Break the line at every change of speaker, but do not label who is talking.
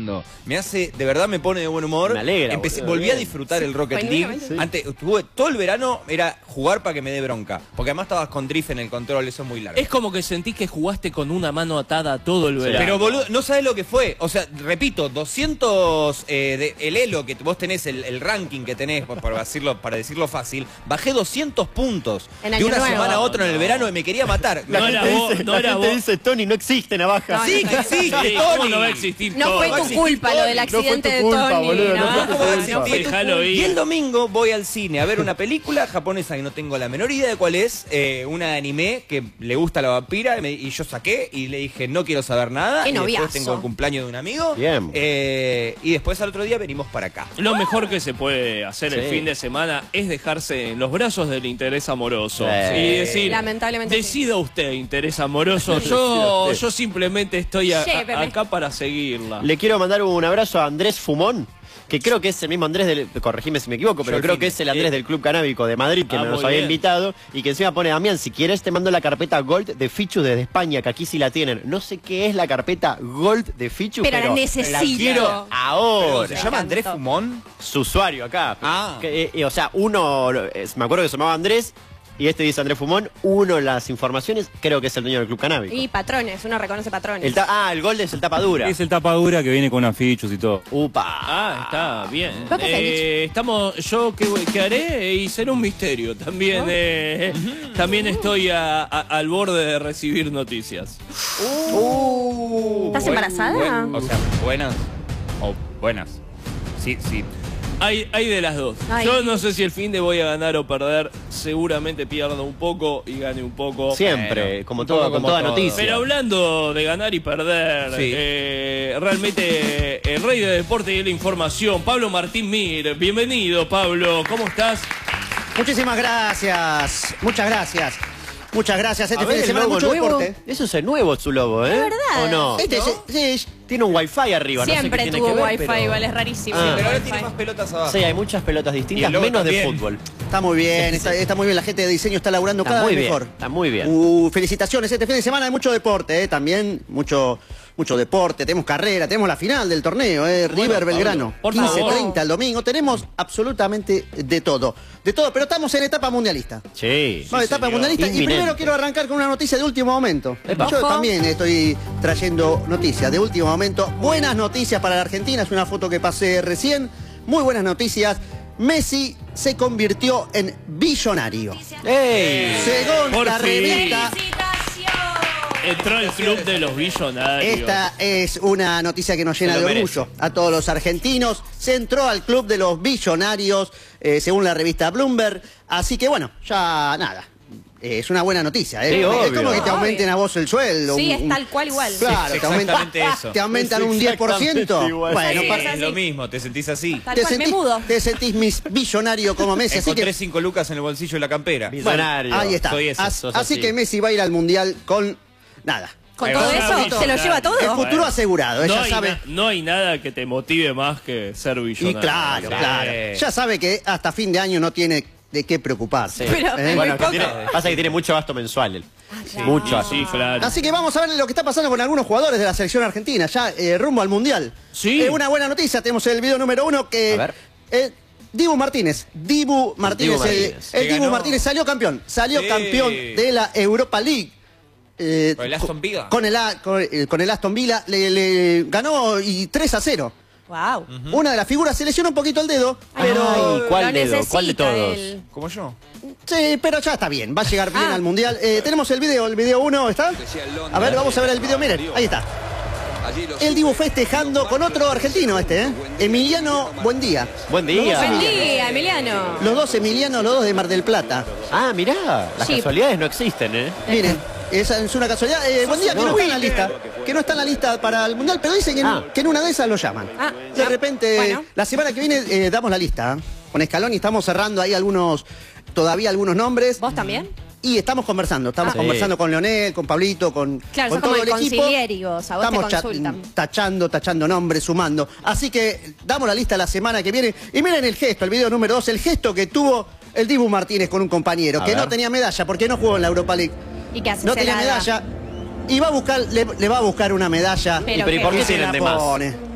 haciendo. De verdad me pone de buen humor.
Me alegra,
volví a disfrutar el Rocket League.
Sí.
Antes, todo el verano era jugar para que me dé bronca. Porque además estabas con drift en el control, eso es muy largo.
Es como que sentís que jugaste con una mano atada todo el verano.
Pero boludo, no sabes lo que fue. O sea, repito, 200 el elo que vos tenés, el ranking que tenés, para decirlo fácil, bajé 200 puntos
En
de
Año
una
Nuevo.
semana a otra en el verano y me quería matar.
No era vos, no era vos.
dice, Tony, no existe navaja.
No,
Sí, que existe,
Sí, ¿cómo
Tony.
no va a existir
No
todo?
fue tu culpa lo del
No fue
accidente
tu
de
culpa,
Tony.
boludo, no fue tu
¿Cómo va a
culpa.
existir?
Déjalo ir.
Y el domingo voy al cine a ver una película japonesa que no tengo la menor idea de cuál es, una de anime que le gusta a la vampira y yo saqué y le dije no quiero saber nada.
Qué
y después
noviazo.
tengo el cumpleaños de un amigo.
Bien.
Y después al otro día venimos para acá.
Lo mejor que se puede hacer el
Sí.
fin de semana es dejarse en los brazos del interés amoroso.
Sí.
Y decir,
Lamentablemente
decida usted, interés amoroso. Yo simplemente estoy
Lléveme.
acá para seguirla.
Le quiero mandar un abrazo a Andrés Fumón, que creo que es el mismo Andrés corregime si me equivoco, pero
Yo
creo
al
que
fin.
es el Andrés del Club Canábico de Madrid, que nos
muy
había
bien.
invitado, y que encima pone, Damián, si quieres te mando la carpeta Gold de Fichu desde España, que aquí sí la tienen. No sé qué es la carpeta Gold de Fichu,
Pero la
pero
necesito.
la quiero ahora.
¿Se llama Andrés Fumón?
Su usuario acá.
Ah.
O sea, uno, me acuerdo que se llamaba Andrés, y este dice Andrés Fumón, uno las informaciones, creo que es el dueño del Club Canábico.
Y patrones, uno reconoce patrones.
El Gold es el tapadura.
Es el tapadura que viene con afichos y todo.
Upa.
Ah, está bien.
¿Vos qué has
Yo qué haré y será un misterio. También, también estoy al borde de recibir noticias.
¿Estás embarazada?
O sea, buenas o buenas. Sí, sí.
Hay de las dos.
Ay.
Yo no sé si el fin de voy a ganar o perder. Seguramente pierdo un poco y gane un poco.
Siempre,
Bueno,
como
un
todo,
poco
con
como
toda
todo.
noticia.
Pero hablando de ganar y perder,
Sí.
realmente el rey de deporte y de la información, Pablo Martín Mir. Bienvenido, Pablo. ¿Cómo estás?
Muchísimas gracias, muchas gracias. Muchas gracias, este
A
fin
ver,
de
el
semana
logo
mucho
nuevo.
deporte.
Eso es el nuevo, su logo, ¿eh?
Es verdad.
¿O no?
Este sí,
Tiene un wifi arriba, no sé
Siempre
qué tiene
tuvo
que ver,
wifi,
pero...
igual es rarísimo.
Ah.
Pero ahora
Wi-Fi.
tiene más pelotas abajo.
Sí, hay muchas pelotas
Y
distintas,
el logo
menos de
también.
fútbol.
está muy bien,
Sí.
está muy bien, la gente de diseño está laburando
Está
cada
muy
vez
bien,
mejor.
está muy bien.
Felicitaciones, este fin de semana hay mucho deporte, también mucho deporte, tenemos carrera, tenemos la final del torneo, River Belgrano,
por favor.
15:30 el domingo, tenemos absolutamente de todo, pero estamos en etapa mundialista.
Sí.
Vamos, etapa
señor.
mundialista. Y
Inminente.
primero quiero arrancar con una noticia de último momento.
Epa.
Yo
Ojo.
también estoy trayendo noticias de último momento. Buenas noticias para la Argentina. Es una foto que pasé recién. Muy buenas noticias. Messi se convirtió en billonario.
¡Ey!
Según
Por
la
fin.
revista,
Entró al club de los billonarios.
esta es una noticia que nos llena
Se
de
lo
orgullo a todos los argentinos. Se entró al club de los billonarios, según la revista Bloomberg. Así que bueno, ya nada. Es una buena noticia,
Sí,
Es
obvio.
como que te aumenten a vos el sueldo.
Sí, es tal cual igual.
Claro,
Es
te aumentan,
exactamente eso.
te aumentan
Es
un 10%.
exactamente igual.
Bueno,
Sí,
Sí,
pasa-
es
es
así.
lo mismo, te sentís así.
Tal cual, me mudo.
te sentís billonario como Messi. Así
Encontré
que,
5 lucas en el bolsillo de la campera.
Billonario.
ahí está.
Soy ese,
Así,
sos así.
que Messi va a ir al Mundial con nada.
Con
Ahí
todo
va.
eso, se lo lleva todo.
El futuro asegurado,
No
ella
hay,
sabe.
no hay nada que te motive más que ser
Y
billonario.
claro,
Sí.
claro. Ya sabe que hasta fin de año no tiene de qué preocuparse.
Pero-
Bueno,
Muy
que
poco.
pasa que tiene mucho gasto mensual. Él.
claro.
Mucho gasto.
Sí, claro.
Así que vamos a ver lo que está pasando con algunos jugadores de la selección argentina, ya rumbo al Mundial.
Sí.
Una buena noticia, tenemos el video número 1 que...
A ver.
Dibu Martínez,
Dibu Martínez.
el
Que
Dibu
ganó.
Martínez salió campeón
Sí.
de la Europa League.
Con el Aston Villa.
Con el Aston Villa, le ganó y 3-0.
Wow.
Una de las figuras se lesionó un poquito el dedo, pero...
Ay, ¿cuál
Lo
dedo? ¿Cuál de
necesita
todos?
él.
Como yo.
Sí, pero ya está bien, va a llegar bien
Ah.
al Mundial. Tenemos el video 1, ¿está? A ver, vamos a ver el video, miren, ahí está. El Dibu festejando con otro argentino Emiliano Buendía.
Buen día.
Buen día, Emiliano.
Los dos Emiliano, los dos de Mar del Plata.
Ah, mirá, las
Sí.
casualidades no existen, ¿eh?
Miren, esa es una casualidad. Buendía que no está en la lista, que no está en la lista para el Mundial, pero dicen que en una de esas lo llaman.
Ah,
De
ya.
repente,
Bueno.
la semana que viene damos la lista. Con Scaloni estamos cerrando ahí todavía algunos nombres.
¿Vos también?
Y estamos conversando,
Sí.
conversando con Leonel, con Pablito, con
Claro,
con
sos como
todo
el
el equipo.
concilieri vos, a vos te
Estamos
consultan.
tachando nombres, sumando. Así que damos la lista la semana que viene. Y miren el gesto, el video número 2, el gesto que tuvo el Dibu Martínez con un compañero,
A
que
ver.
no tenía medalla, porque no jugó en la Europa League.
¿Y qué hace?
No
Se
tenía
la da.
medalla. Y va a buscar, le va a buscar una medalla.
Pero
¿Y por qué
se
tienen
la
de más?
pone.